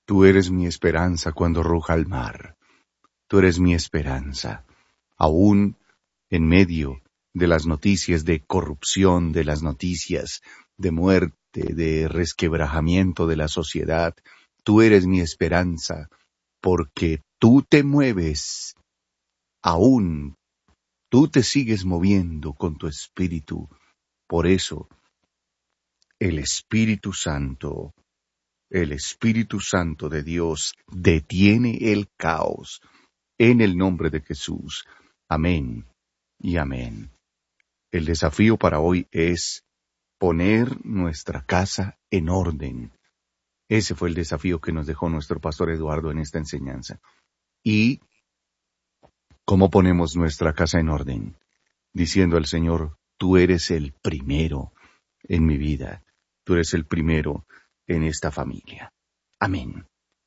Tú eres mi esperanza cuando ruja el mar. Tú eres mi esperanza, aún en medio de las noticias de corrupción, de las noticias de muerte, de resquebrajamiento de la sociedad. Tú eres mi esperanza, porque tú te mueves, aún tú te sigues moviendo con tu espíritu. Por eso, el Espíritu Santo, el Espíritu Santo de Dios detiene el caos en el nombre de Jesús. Amén y amén. El desafío para hoy es poner nuestra casa en orden. Ese fue el desafío que nos dejó nuestro pastor Eduardo en esta enseñanza. ¿Y cómo ponemos nuestra casa en orden? Diciendo al Señor, tú eres el primero en mi vida. Tú eres el primero en esta familia. Amén.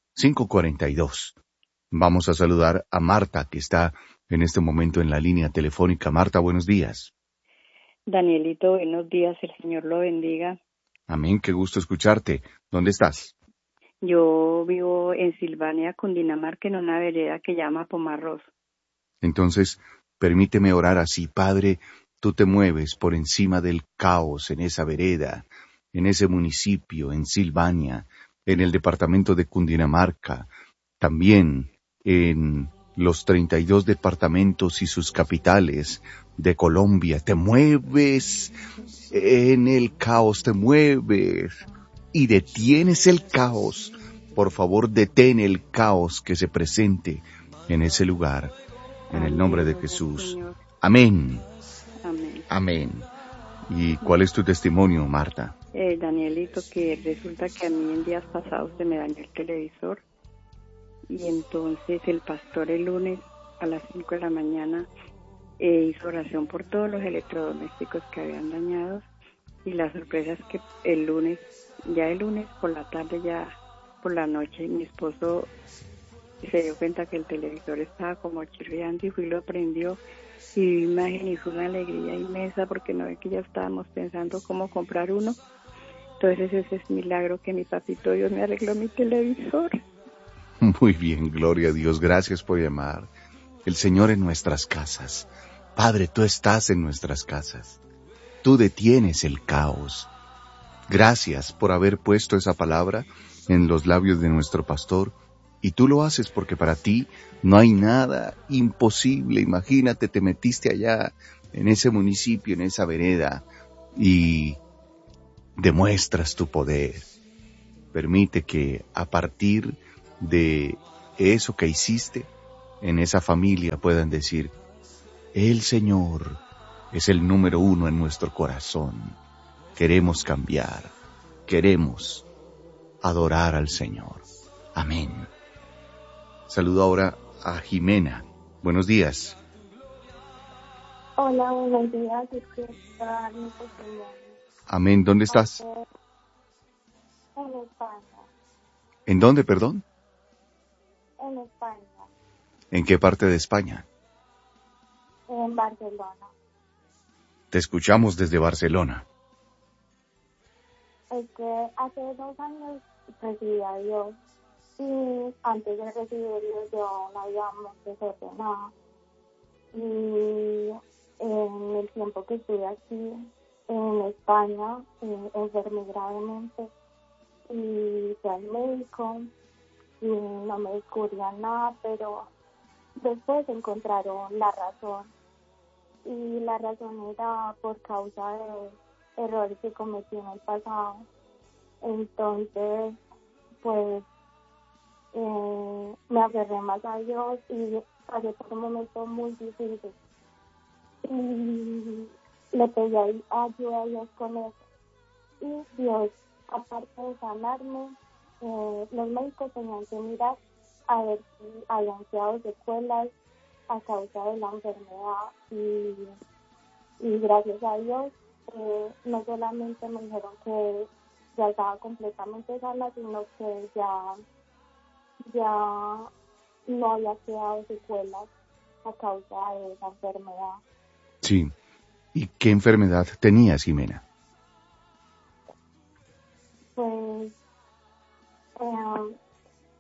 5:42. Vamos a saludar a Marta, que está en este momento en la línea telefónica. Marta, buenos días. Danielito, buenos días, el Señor lo bendiga. Amén, qué gusto escucharte. ¿Dónde estás? Yo vivo en Silvania, Cundinamarca, en una vereda que llama Pomarroz. Entonces, permíteme orar así. Padre, tú te mueves por encima del caos en esa vereda, en ese municipio, en Silvania, en el departamento de Cundinamarca, también en los 32 departamentos y sus capitales de Colombia. Te mueves en el caos, te mueves y detienes el caos. Por favor, detén el caos que se presente en ese lugar. En el nombre de Jesús. Señor. Amén. Amén. Amén. ¿Y cuál es tu testimonio, Marta? Danielito, que resulta que a mí en días pasados se me dañó el televisor y entonces el pastor el lunes a las 5 de la mañana hizo oración por todos los electrodomésticos que habían dañados y la sorpresa es que el lunes por la tarde, ya por la noche, mi esposo se dio cuenta que el televisor estaba como chirriando y fue y lo prendió y vi imagen y fue una alegría inmensa porque no ve que ya estábamos pensando cómo comprar uno. Entonces ese es milagro que mi papito Dios me arregló mi televisor. Muy bien, gloria a Dios. Gracias por llamar. El Señor en nuestras casas. Padre, tú estás en nuestras casas. Tú detienes el caos. Gracias por haber puesto esa palabra en los labios de nuestro pastor. Y tú lo haces porque para ti no hay nada imposible. Imagínate, te metiste allá en ese municipio, en esa vereda, y demuestras tu poder. Permite que a partir de eso que hiciste en esa familia puedan decir, el Señor es el número 1 en nuestro corazón. Queremos cambiar, queremos adorar al Señor. Amén. Saludo ahora a Jimena. Buenos días. Hola, buenos días. Dar mi testimonio. Amén. ¿Dónde estás? En España. ¿En dónde, perdón? En España. ¿En qué parte de España? En Barcelona. Te escuchamos desde Barcelona. Es que hace 2 años recibí a Dios y antes de recibirlo yo no habíamos desordenado. Y en el tiempo que estuve aquí en España enfermé gravemente y fui al médico y no me descubrían nada, pero después encontraron la razón y la razón era por causa de errores que cometí en el pasado. Entonces, pues me aferré más a Dios y pasé por un momento muy difícil y le pedí ayuda a Dios con eso. Y Dios, aparte de sanarme, los médicos tenían que mirar a ver si habían quedado secuelas a causa de la enfermedad y gracias a Dios no solamente me dijeron que ya estaba completamente sana, sino que ya no había quedado secuelas a causa de esa enfermedad. Sí. ¿Y qué enfermedad tenías, Jimena? Pues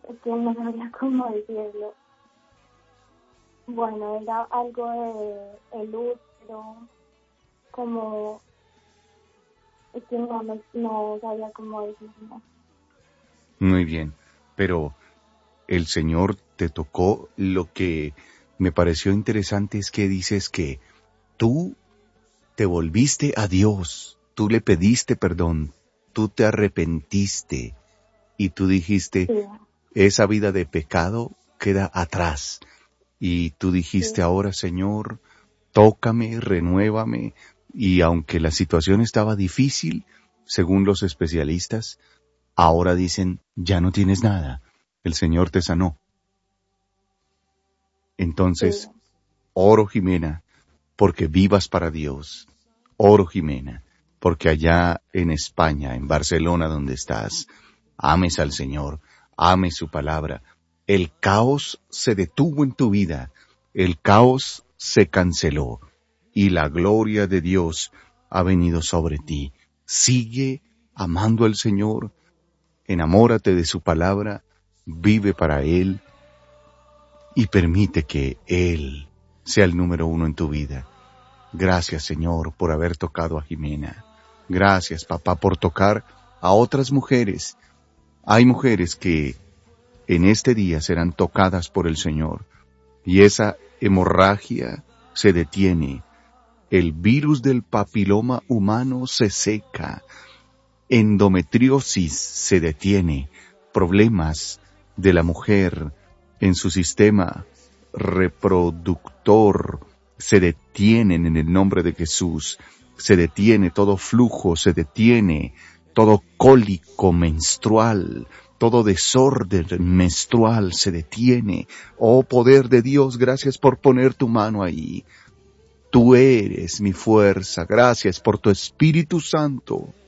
Es que no sabía cómo decirlo. Bueno, era algo de el útero, como, es que no sabía cómo decirlo. Muy bien, pero el Señor te tocó. Lo que me pareció interesante es que dices que tú te volviste a Dios, tú le pediste perdón, tú te arrepentiste y tú dijiste, Sí, esa vida de pecado queda atrás. Y tú dijiste, sí, ahora Señor, tócame, renuévame. Y aunque la situación estaba difícil, según los especialistas, ahora dicen, ya no tienes nada, el Señor te sanó. sí, Entonces, oro Jimena, porque vivas para Dios. Oro Jimena, porque allá en España, en Barcelona donde estás, ames al Señor, ames su palabra. El caos se detuvo en tu vida, el caos se canceló y la gloria de Dios ha venido sobre ti. Sigue amando al Señor, enamórate de su palabra, vive para Él y permite que Él sea el número uno en tu vida. Gracias, Señor, por haber tocado a Jimena. Gracias, papá, por tocar a otras mujeres. Hay mujeres que en este día serán tocadas por el Señor y esa hemorragia se detiene. El virus del papiloma humano se seca. Endometriosis se detiene. Problemas de la mujer en su sistema reproductor se detienen en el nombre de Jesús. Se detiene todo flujo, se detiene todo cólico menstrual, todo desorden menstrual se detiene. Oh poder de Dios, gracias por poner tu mano ahí. Tú eres mi fuerza, gracias por tu Espíritu Santo.